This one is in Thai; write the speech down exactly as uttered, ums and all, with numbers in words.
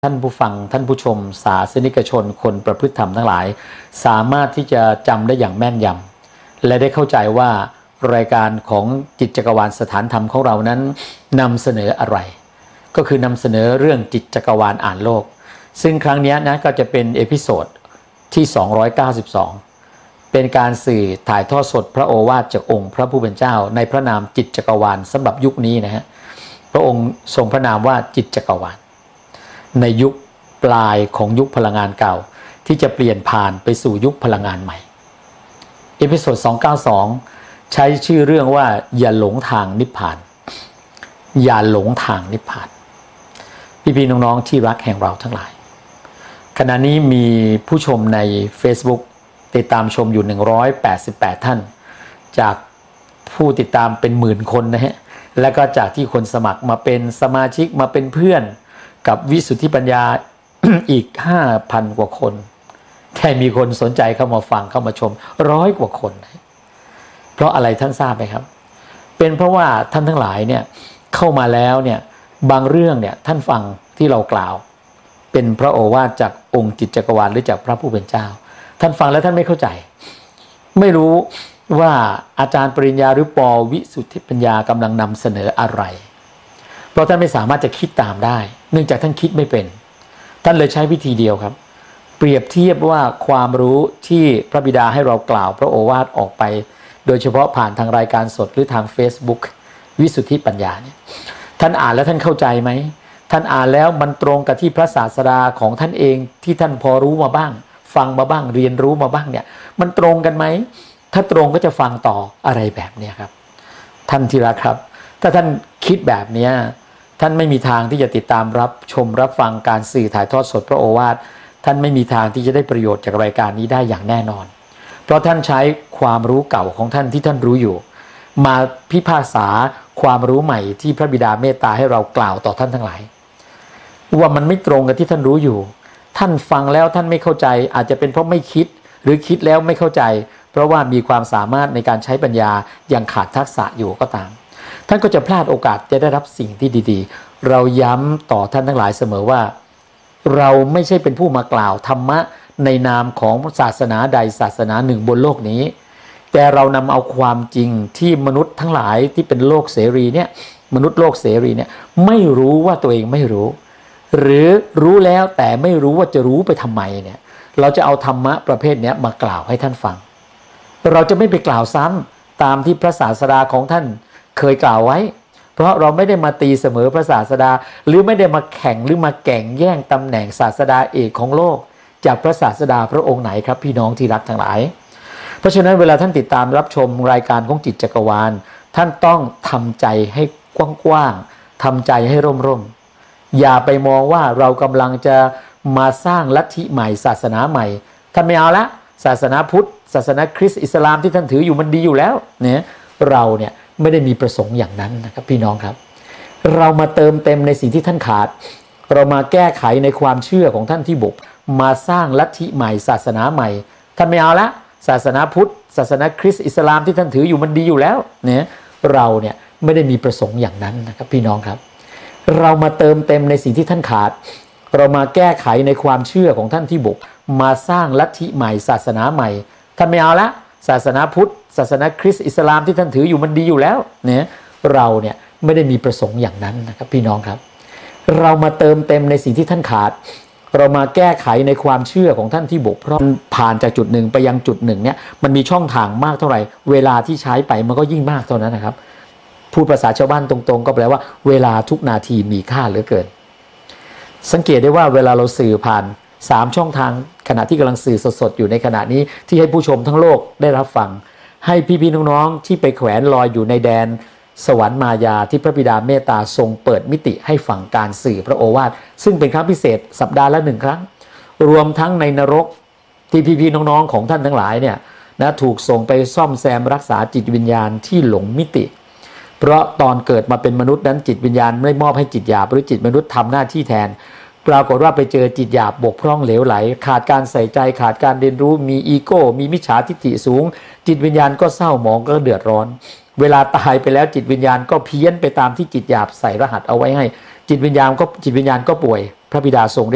ท่านผู้ฟังท่านผู้ชมศาสนิกชนคนประพฤติธรรมทั้งหลายสามารถที่จะจำได้อย่างแม่นยำและได้เข้าใจว่ารายการของจิตจักรวาลสถานธรรมของเรานั้นนำเสนออะไรก็คือนำเสนอเรื่องจิตจักรวาลอ่านโลกซึ่งครั้งนี้นะก็จะเป็นเอพิโซดที่สองร้อยเก้าสิบสองเป็นการสื่อถ่ายทอดสดพระโอวาทจากองค์พระผู้เป็นเจ้าในพระนามจิตจักรวาลสำหรับยุคนี้นะฮะพระองค์ทรงพระนามว่าจิตจักรวาลในยุคปลายของยุคพลังงานเก่าที่จะเปลี่ยนผ่านไปสู่ยุคพลังงานใหม่เอพิโซดสองร้อยเก้าสิบสองใช้ชื่อเรื่องว่าอย่าหลงทางนิพพานอย่าหลงทางนิพพานพี่ๆน้องๆที่รักแห่งเราทั้งหลายขณะนี้มีผู้ชมใน Facebook ติดตามชมอยู่หนึ่งร้อยแปดสิบแปดท่านจากผู้ติดตามเป็นหมื่นคนนะฮะและก็จากที่คนสมัครมาเป็นสมาชิกมาเป็นเพื่อนกับวิสุทธิปัญญา อีก ห้าพัน กว่าคนแค่มีคนสนใจเข้ามาฟังเข้ามาชมร้อยกว่าคนเพราะอะไรท่านทราบไหมครับเป็นเพราะว่าท่านทั้งหลายเนี่ยเข้ามาแล้วเนี่ยบางเรื่องเนี่ยท่านฟังที่เรากล่าวเป็นพระโอวาทจากองค์จิตจักรวาลหรือจากพระผู้เป็นเจ้าท่านฟังแล้วท่านไม่เข้าใจไม่รู้ว่าอาจารย์ปริญญาหรือปวิสุทธิปัญญากำลังนำเสนออะไรเพราะท่านไม่สามารถจะคิดตามได้เนื่องจากท่านคิดไม่เป็นท่านเลยใช้วิธีเดียวครับเปรียบเทียบว่าความรู้ที่พระบิดาให้เรากล่าวพระโอวาทออกไปโดยเฉพาะผ่านทางรายการสดหรือทาง Facebook วิสุทธิปัญญาเนี่ยท่านอ่านแล้วท่านเข้าใจไหมท่านอ่านแล้วมันตรงกับที่พระศาสดาของท่านเองที่ท่านพอรู้มาบ้างฟังมาบ้างเรียนรู้มาบ้างเนี่ยมันตรงกันไหมถ้าตรงก็จะฟังต่ออะไรแบบนี้ครับท่านที่รักครับถ้าท่านคิดแบบนี้ท่านไม่มีทางที่จะติดตามรับชมรับฟังการสื่อถ่ายทอดสดพระโอวาทท่านไม่มีทางที่จะได้ประโยชน์จากรายการนี้ได้อย่างแน่นอนเพราะท่านใช้ความรู้เก่าของท่านที่ท่านรู้อยู่มาพิพากษาความรู้ใหม่ที่พระบิดาเมตตาให้เรากล่าวต่อท่านทั้งหลายว่ามันไม่ตรงกับที่ท่านรู้อยู่ท่านฟังแล้วท่านไม่เข้าใจอาจจะเป็นเพราะไม่คิดหรือคิดแล้วไม่เข้าใจเพราะว่ามีความสามารถในการใช้ปัญญาอย่างขาดทักษะอยู่ก็ตามท่านก็จะพลาดโอกาสจะได้รับสิ่งที่ดีๆเราย้ำต่อท่านทั้งหลายเสมอว่าเราไม่ใช่เป็นผู้มากล่าวธรรมะในนามของศาสนาใดศาสนาหนึ่งบนโลกนี้แต่เรานำเอาความจริงที่มนุษย์ทั้งหลายที่เป็นโลกเสรีเนี่ยมนุษย์โลกเสรีเนี่ยไม่รู้ว่าตัวเองไม่รู้หรือรู้แล้วแต่ไม่รู้ว่าจะรู้ไปทำไมเนี่ยเราจะเอาธรรมะประเภทนี้มากล่าวให้ท่านฟังเราจะไม่ไปกล่าวซ้ำตามที่พระศาสดาของท่านเคยกล่าวไว้เพราะเราไม่ได้มาตีเสมอพระศาสดาหรือไม่ได้มาแข่งหรือมาแข่งแย่งตำแหน่งศาสดาเอกของโลกจากพระศาสดาพระองค์ไหนครับพี่น้องที่รักทั้งหลายเพราะฉะนั้นเวลาท่านติดตามรับชมรายการของจิตจักรวาลท่านต้องทำใจให้กว้างๆทำใจให้ร่มๆอย่าไปมองว่าเรากำลังจะมาสร้างลัทธิใหม่ศาสนาใหม่ท่านไม่เอาละศาสนาพุทธศาสนาคริสต์อิสลามที่ท่านถืออยู่มันดีอยู่แล้วเนี่ยเราเนี่ยไม่ได้มีประสงค์อย่างนั้นนะครับพี่น้องครับเรามาเติมเต็มในสิ่งที่ท่านขาดเรามาแก้ไขในความเชื่อของท่านที่บกมาสร้างลัทธิใหม่ศาสนาใหม่ท่านไม่เอาละศาสนาพุทธศาสนาคริสต์อิสลามที่ท่านถืออยู่มันดีอยู่แล้วเนี่ยเราเนี่ยไม่ได้มีประสงค์อย่างนั้นนะครับพี่น้องครับเรามาเติมเต็มในสิ่งที่ท่านขาดเรามาแก้ไขในความเชื่อของท่านที่บกมาสร้างลัทธิใหม่ศาสนาใหม่ท่านไม่เอาละศาสนาพุทธศาสนาคริสต์อิสลามที่ท่านถืออยู่มันดีอยู่แล้วเนี่ยเราเนี่ยไม่ได้มีประสงค์อย่างนั้นนะครับพี่น้องครับเรามาเติมเต็มในสิ่งที่ท่านขาดเรามาแก้ไขในความเชื่อของท่านที่บกพร่องผ่านจากจุดหนึ่งไปยังจุดหนึ่งเนี่ยมันมีช่องทางมากเท่าไหร่เวลาที่ใช้ไปมันก็ยิ่งมากเท่านั้นนะครับพูดภาษาชาวบ้านตรงๆก็แปลว่าเวลาทุกนาทีมีค่าเหลือเกินสังเกตได้ว่าเวลาเราสื่อผ่านสามช่องทางขณะที่กำลังสื่อสดๆอยู่ในขณะนี้ที่ให้ผู้ชมทั้งโลกได้รับฟังให้พี่ๆน้องๆที่ไปแขวนลอยอยู่ในแดนสวรรค์มายาที่พระบิดาเมตตาทรงเปิดมิติให้ฟังการสื่อพระโอวาทซึ่งเป็นครั้งพิเศษสัปดาห์ละหนึ่งครั้งรวมทั้งในนรกที่พี่ๆน้องๆของท่านทั้งหลายเนี่ยนะถูกส่งไปซ่อมแซมรักษาจิตวิญญาณที่หลงมิติเพราะตอนเกิดมาเป็นมนุษย์นั้นจิตวิญญาณไม่มอบให้จิตหยาบหรือจิตมนุษย์ทำหน้าที่แทนปรากฏว่าไปเจอจิตหยาบบกพร่องเหลวไหลขาดการใส่ใจขาดการเรียนรู้มีอีโก้มีมิจฉาทิฏฐิสูงจิตวิญญาณก็เศร้าหมองก็เดือดร้อนเวลาตายไปแล้วจิตวิญญาณก็เพี้ยนไปตามที่จิตหยาบใส่รหัสเอาไว้ให้จิตวิญญาณก็จิตวิญญาณก็ป่วยพระบิดาทรง